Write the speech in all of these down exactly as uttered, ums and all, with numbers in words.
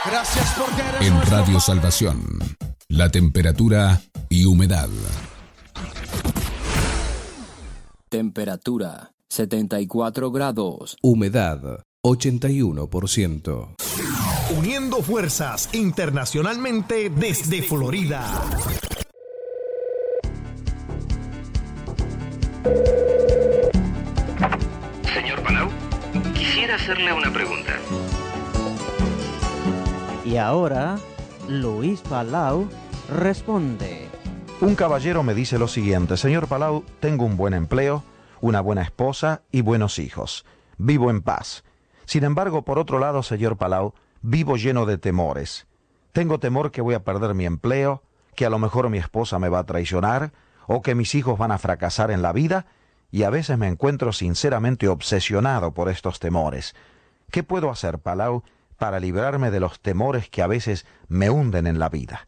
Gracias porque eres En nuestro Radio Padre. Salvación, la temperatura y humedad. Temperatura setenta y cuatro grados. Humedad ochenta y uno por ciento. Uniendo fuerzas internacionalmente desde Florida. Señor Palau, quisiera hacerle una pregunta. Y ahora, Luis Palau responde. Un caballero me dice lo siguiente: señor Palau, tengo un buen empleo, una buena esposa y buenos hijos. Vivo en paz. Sin embargo, por otro lado, señor Palau, vivo lleno de temores. Tengo temor que voy a perder mi empleo, que a lo mejor mi esposa me va a traicionar, o que mis hijos van a fracasar en la vida, y a veces me encuentro sinceramente obsesionado por estos temores. ¿Qué puedo hacer, Palau, para librarme de los temores que a veces me hunden en la vida?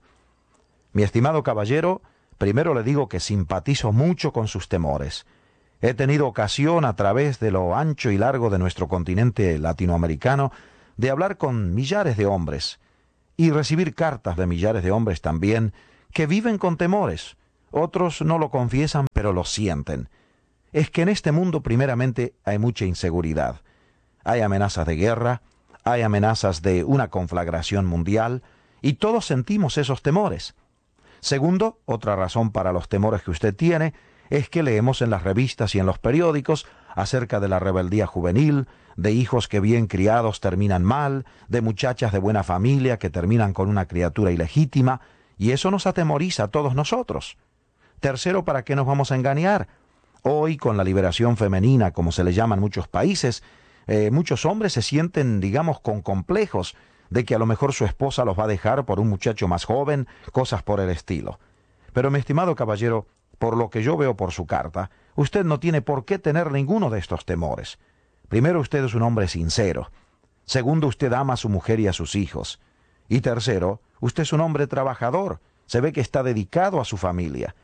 Mi estimado caballero, primero le digo que simpatizo mucho con sus temores. He tenido ocasión, a través de lo ancho y largo de nuestro continente latinoamericano, de hablar con millares de hombres y recibir cartas de millares de hombres también que viven con temores. Otros no lo confiesan, pero lo sienten. Es que en este mundo primeramente hay mucha inseguridad. Hay amenazas de guerra, hay amenazas de una conflagración mundial, y todos sentimos esos temores. Segundo, otra razón para los temores que usted tiene es que leemos en las revistas y en los periódicos acerca de la rebeldía juvenil, de hijos que bien criados terminan mal, de muchachas de buena familia que terminan con una criatura ilegítima, y eso nos atemoriza a todos nosotros. Tercero, ¿para qué nos vamos a engañar? Hoy, con la liberación femenina, como se le llama en muchos países, eh, muchos hombres se sienten, digamos, con complejos de que a lo mejor su esposa los va a dejar por un muchacho más joven, cosas por el estilo. Pero, mi estimado caballero, por lo que yo veo por su carta, usted no tiene por qué tener ninguno de estos temores. Primero, usted es un hombre sincero. Segundo, usted ama a su mujer y a sus hijos. Y tercero, usted es un hombre trabajador. Se ve que está dedicado a su familia.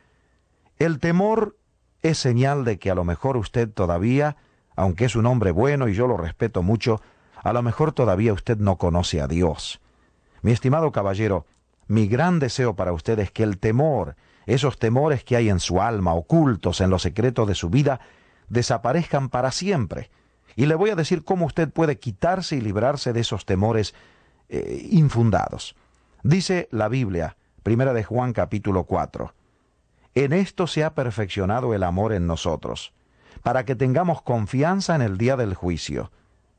El temor es señal de que a lo mejor usted todavía, aunque es un hombre bueno y yo lo respeto mucho, a lo mejor todavía usted no conoce a Dios. Mi estimado caballero, mi gran deseo para usted es que el temor, esos temores que hay en su alma, ocultos en los secretos de su vida, desaparezcan para siempre. Y le voy a decir cómo usted puede quitarse y librarse de esos temores eh, infundados. Dice la Biblia, Primera de Juan capítulo cuatro, en esto se ha perfeccionado el amor en nosotros, para que tengamos confianza en el día del juicio.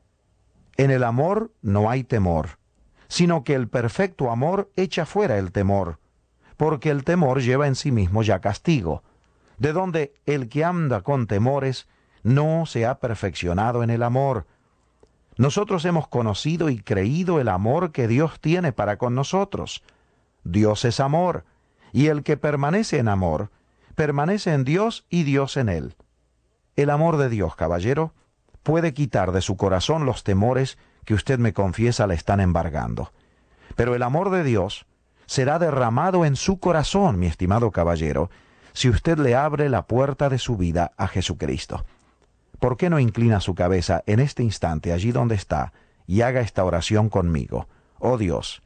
En el amor no hay temor, sino que el perfecto amor echa fuera el temor, porque el temor lleva en sí mismo ya castigo, de donde el que anda con temores no se ha perfeccionado en el amor. Nosotros hemos conocido y creído el amor que Dios tiene para con nosotros. Dios es amor, y el que permanece en amor, permanece en Dios y Dios en él. El amor de Dios, caballero, puede quitar de su corazón los temores que usted me confiesa le están embargando. Pero el amor de Dios será derramado en su corazón, mi estimado caballero, si usted le abre la puerta de su vida a Jesucristo. ¿Por qué no inclina su cabeza en este instante allí donde está y haga esta oración conmigo? Oh Dios,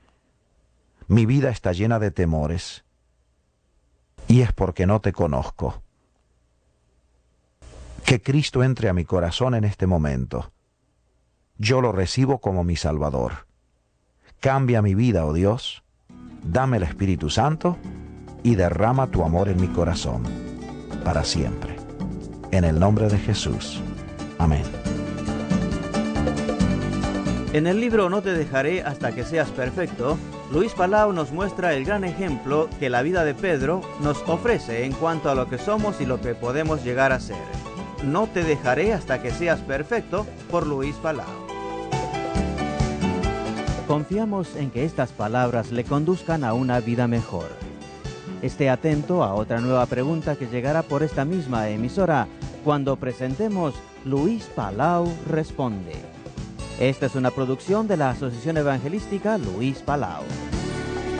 mi vida está llena de temores y es porque no te conozco. Que Cristo entre a mi corazón en este momento. Yo lo recibo como mi Salvador. Cambia mi vida, oh Dios, dame el Espíritu Santo y derrama tu amor en mi corazón para siempre. En el nombre de Jesús. Amén. En el libro No te dejaré hasta que seas perfecto, Luis Palau nos muestra el gran ejemplo que la vida de Pedro nos ofrece en cuanto a lo que somos y lo que podemos llegar a ser. No te dejaré hasta que seas perfecto, por Luis Palau. Confiamos en que estas palabras le conduzcan a una vida mejor. Esté atento a otra nueva pregunta que llegará por esta misma emisora cuando presentemos Luis Palau Responde. Esta es una producción de la Asociación Evangelística Luis Palau.